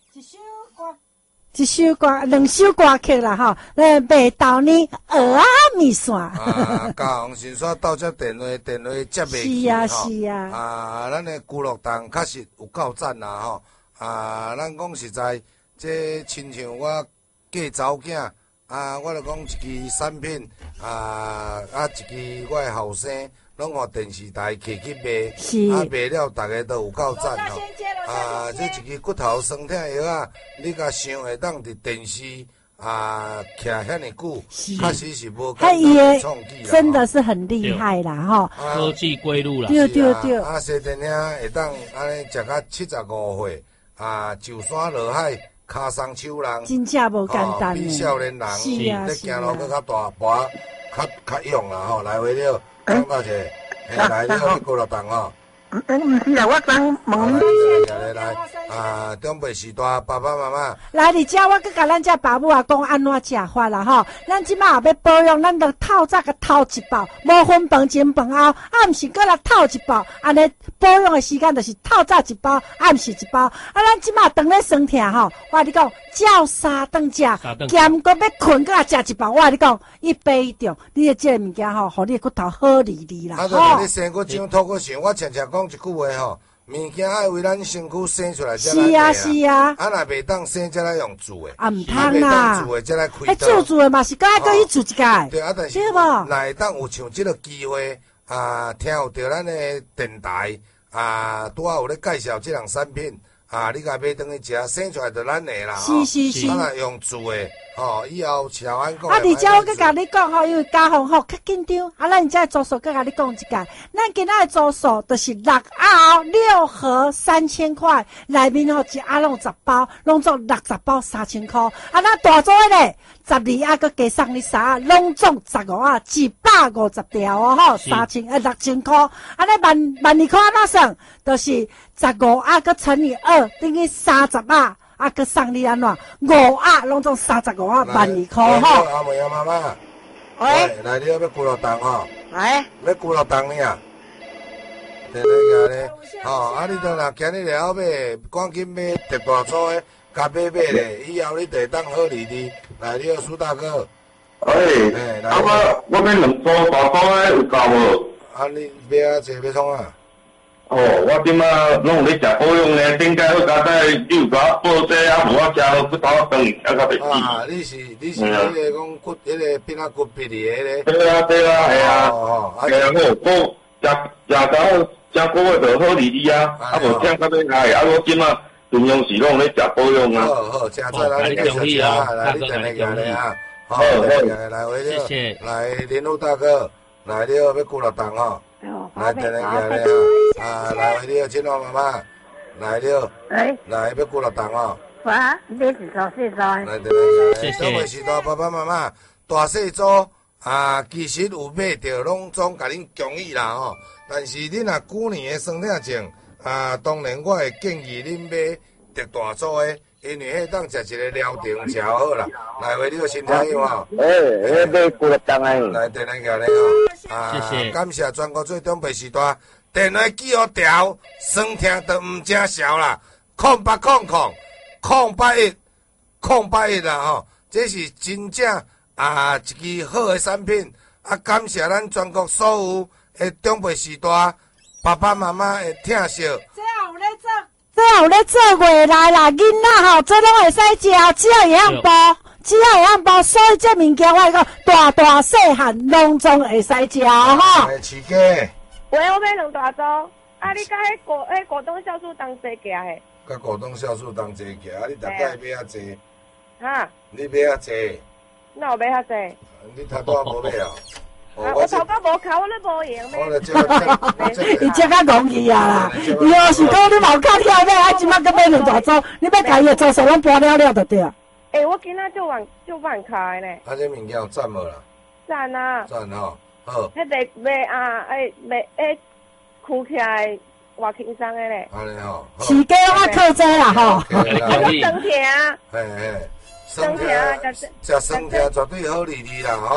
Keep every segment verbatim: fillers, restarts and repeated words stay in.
一首歌，一首歌，两首歌曲啦吼。呃，卖豆呢，蚵仔面线。 啊，嘉宏新山到这电话电话接袂起是啊是啊。 啊，咱的孤乐档确实有够赞啦吼。啊，咱讲实在，这亲像我嫁查某囝。啊，我著讲一支产品，啊啊，一支我的后生，拢互电视台摕去卖， 是啊卖了，逐个都有够赞吼。啊，这一支骨头酸痛药啊，你甲想会当伫电视啊徛遐尼久，确实是无简单创意啦。 真的是很厉害啦吼。 科技归路啦。 对对对。 啊，西电影会当安尼食到七十五岁，啊，就山落海。骹松手人， 真正无简单比少年人， 是啊咧行路搁较大跋，较较勇啦吼。来回了，讲到者，来了去过乐档吼。 嗯，毋是啊，我想问你。来来来，啊，长辈时代爸爸妈妈。 来，你遮我搁甲咱遮爸母啊讲安怎食法啦吼。咱即马也要保养，咱着透早甲透一包，无分饭前饭后，暗时搁来透一包，安尼保养的时间就是透早一包，暗时一包。啊，咱即马当咧酸痛吼，我你讲，照三顿食，兼搁要困搁来食一包，我你讲一杯中，你的即个物件吼，互你的骨头好利利啦。 啊，就是你生骨长，吐骨长，我常常讲一句话吼。物件爱为咱身躯生出来才来卖啊！ 是啊是啊， 啊若袂当生才来用煮的， 啊唔通啦， 袂当煮的才来开刀。 煮煮的嘛是该搁去煮一届。 对啊，但是若会当有像即个机会啊，听有着咱的电台啊，拄好有咧介绍即样产品啊，你甲买转去食，生出来就咱的啦。 是是是。 啊若用煮的，吼，以后乔安讲。 啊，而且我搁甲你讲吼，因为嘉宏吼较紧张，啊，咱遮组数搁甲你讲一届，咱今仔的组数就是六盒六盒三千块，内面吼一盒拢十包，拢总六十包三千块。啊，咱大组的咧，十二盒搁加送你三盒，拢总十五盒，一百五十条哦吼，三千呃六千块。啊，咱万万二块安怎算？就是十五盒搁乘以二，等于三十盒。啊，佮送你安怎？五盒拢总三十五盒，万二块吼。 阿妹阿妈妈， 喂， 来，你要要孤乐档吼？ 来， 要孤乐档呢啊？对对对，吼，啊，你当若今日了后尾，赶紧买特大组的，甲买买咧，以后你得当好利利。来，你好，苏大哥。 哎，啊我我买两组大组的有够无？ 啊，你买啊济要创啊？ 哦，我即马拢有咧食保养呢，顶解好加在你有甲我报这啊，无我食骨头长，啊较袂死。 啊，你是你是迄个讲骨，迄个变啊骨皮哩迄个。 对啊对啊，系啊。 哦哦。 系啊，好，我食食到食过个就好利利啊，啊无听较袂害，啊我即马尽量是拢咧食保养啊。 好好，正在咱继续食啊，来你等下来啊。好，好，来回了，来林路大哥，来了要顾了档吼。来，等下来啊！啊，来了，亲爱妈妈，来了， 哎， 来要顾了档哦。 哇，你是做细做？ 来，等下来，各位时代爸爸妈妈，大细组啊，其实有买着拢总甲恁强意啦吼。但是恁若旧年的酸痛症啊，当然我会建议恁买特大组的。因为迄当食一个疗程食好啦，来回你个身体有吼。 哎，迄买几粒钟诶。 来，电话过来吼。啊，谢谢。感谢全国最长辈时代，电话记好调，酸痛都毋正少啦。空八空空，空八一，空八一啦吼。这是真正啊一支好诶产品。啊，感谢咱全国所有诶长辈时代，爸爸妈妈诶疼惜。 这有咧做。这有咧做月来啦，囡仔吼，这拢会使食，只要会晓包，只要会晓包，所以这物件我讲大大细汉拢总会使食吼。 饲鸡。 喂，我买两大组，啊，你甲迄果迄果冻酵素当济价嘿？ 甲果冻酵素当济价，啊，你大概买遐济？ 哈？ 你买遐济？ 哪有买遐济？ 你头拄仔无买啊？ 啊！我头壳无考，我咧无闲咩？ 伊即个讲去啊啦！伊要是讲你冇卡跳咩，啊，即摆搁买两大组，你要家己的组数拢搬了了就对啊。 诶，我今仔就晚就晚开呢。 啊，这物件有赞无啦？ 赞啊！ 赞吼，好。 迄个卖啊，诶卖诶，箍起来偌轻松的咧。 安尼吼。 饲鸡我靠这啦吼。 啊，个酸甜。 嘿嘿，酸甜，食酸甜绝对好利利啦吼。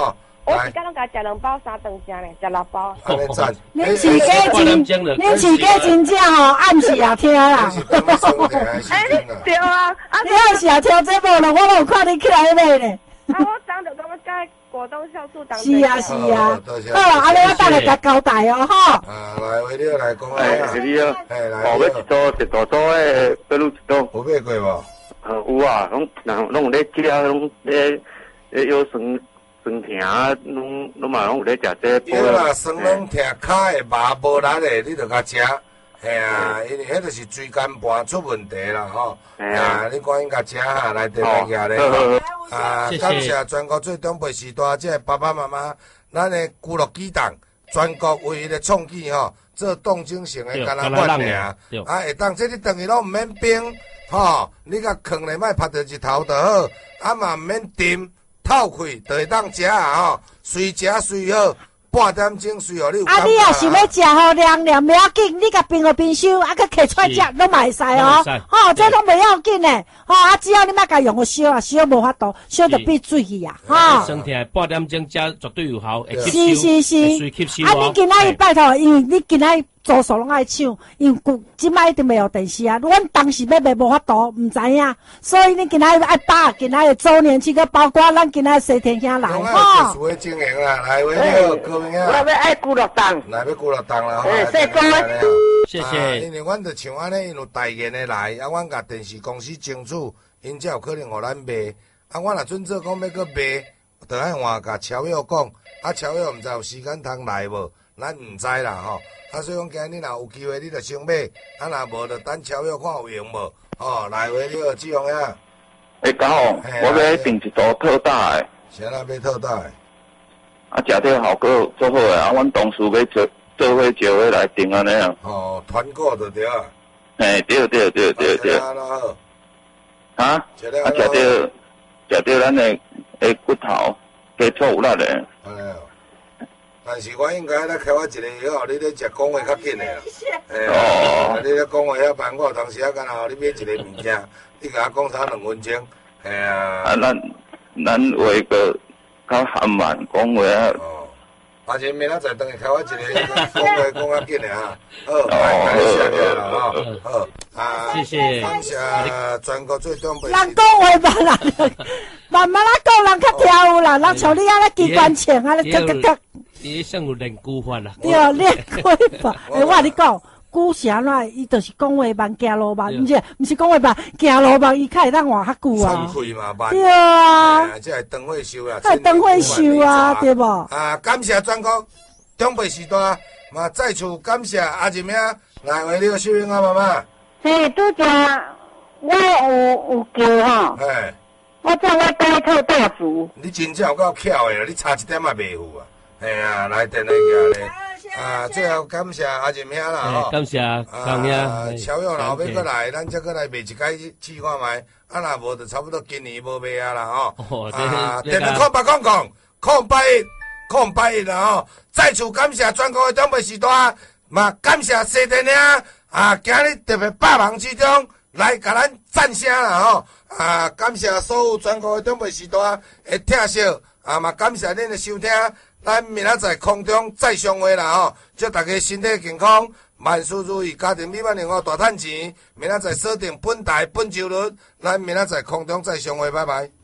我一天拢甲食两包三顿食咧，食六包。 安尼赞。 恁饲鸡真，恁饲鸡真正吼，暗时也听啦。 哎，对啊，啊， 你暗时也听节目了，我有看你起来买咧。 啊，我当着感觉该果冻酵素当。 是啊是啊，好啦，安尼我等下甲交代哦，吼。 啊，来，为了来讲啊。 哎，你好。哎，来。哦，要一组一大组诶，要录一组。 有买过无？ 呃，有啊，拢人拢有咧食，拢咧咧腰酸酸疼，拢拢嘛拢有咧食这。 对啦，酸软疼，骹会麻无力诶，你着甲食。嘿啊，因为迄著是椎间盘出问题啦，吼。哎呀，你赶紧甲食哈，来电来夹咧。啊，感谢全国最长辈时代，即个爸爸妈妈，咱的娱乐机动，全国唯一的创举吼，做动精型的橄榄管尔，啊，会当即你等于拢毋免冰，吼，你甲放咧，莫拍着日头就好，啊嘛毋免沉，透开就会当食啊，吼，随食随好。半点钟随互你有感觉。啊， 你若想要食好凉凉，不要紧，你甲冰个冰箱，啊，佮摕出来食，拢嘛会使哦。吼，这拢袂要紧诶。吼，啊，只要你莫甲用个烧啊，烧无法度，烧就变水去啊。吼， 身体半点钟食绝对有效，会吸收，是是是。 会吸收啊，你今仔日拜托，因为你今仔日做数拢爱抢，因为即摆一定袂有电视啊。阮当时要卖无法度，毋知影，所以你今仔日爱把今仔日周年庆，佮包括咱今仔日西天兄来吼。 有经营啦，来为了各位啊。 我要爱娱乐档， 来要娱乐档啦， 哎，谢谢， 谢谢。 因为阮就像安尼，因有代言的来，啊，阮甲电视公司争取，因才有可能互咱卖。啊，阮若准做讲要搁卖，就爱换甲超友讲，啊，超友毋知有时间通来无，咱毋知啦吼。啊，所以讲今日若有机会，你着先买，啊，若无着等超友看有用无，吼，来为了志雄呀。 诶，嘉宏，我要订一组特大诶。 啥啦？要特大诶？ 啊，食着效果做好诶，啊，阮同事要做做伙招伙来订安尼啊。 哦，团购就对啊。 嘿，对对对对对。 啊，好。 啊？啊，食着食着咱诶诶骨头，加粗有力诶。 哎呀。但是我应该来开我一个以后，你咧食讲话较紧诶啦。哦。你咧讲话遐慢，我当时啊，干后你买一个物件，你甲我讲差两分钟。哎呀。 啊，咱咱话个较含慢讲话啊。 哦。反正明仔载等下开我一个讲话讲较紧诶哈。好，感谢你啦吼。好。啊。 谢谢。 感谢全国最长辈。 人讲话慢啦，慢慢啦讲，人较跳舞啦，人像你安尼机关枪安尼，咳咳咳。 伊算有练句法啦。 对，练句法。诶，我甲你讲，句是安怎？伊就是讲话慢，行路慢，毋是，毋是讲话慢，行路慢，伊较会当活较久啊。 喘气嘛慢。 对啊。 这系长会寿啦。 系长会寿啊，对无？ 啊，感谢全国长辈时代，嘛再次感谢阿仁兄来为了秀英啊妈妈。 嘿，拄则我有有叫吼。 嘿。 我叫我带套大厨。 你真正有够巧的，你差一点也袂赴啊！哎呀，来电来家咧，啊，最后感谢阿仁兄啦吼， 感谢康兄， 超友若后要过来，咱再过来卖一解试看卖，啊，若无就差不多今年无卖啊啦吼，啊，电话空八空空空八一空八一啦吼，再次感谢全国的长辈时代，嘛感谢西电兄啊，今日特别百忙之中来甲咱赞声啦吼，啊，感谢所有全国的长辈时代的听惜，啊嘛感谢恁的收听。咱明仔载空中再相会啦吼！祝大家身体健康，万事如意，家庭美满幸福，大赚钱。明仔载锁定本台本周日，咱明仔载空中再相会，拜拜。